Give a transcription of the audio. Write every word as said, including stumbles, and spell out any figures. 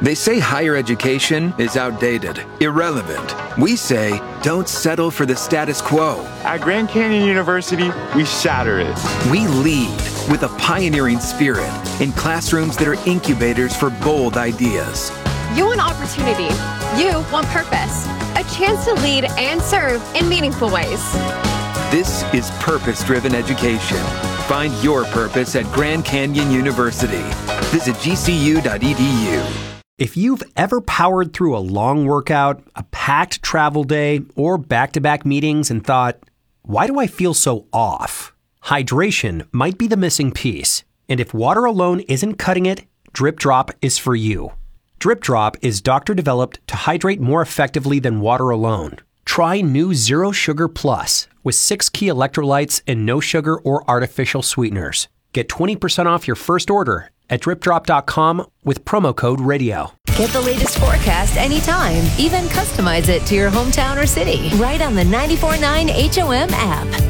They say higher education is outdated, irrelevant. We say, don't settle for the status quo. At Grand Canyon University, we shatter it. We lead with a pioneering spirit in classrooms that are incubators for bold ideas. You want opportunity. You want purpose. A chance to lead and serve in meaningful ways. This is purpose-driven education. Find your purpose at Grand Canyon University. Visit G C U dot E D U. If you've ever powered through a long workout, a packed travel day, or back-to-back meetings and thought, why do I feel so off? Hydration might be the missing piece. And if water alone isn't cutting it, Drip Drop is for you. Drip Drop is doctor-developed to hydrate more effectively than water alone. Try new Zero Sugar Plus with six key electrolytes and no sugar or artificial sweeteners. Get twenty percent off your first order at drip drop dot com with promo code radio. Get the latest forecast anytime. Even customize it to your hometown or city. Right on the ninety-four point nine H O M app.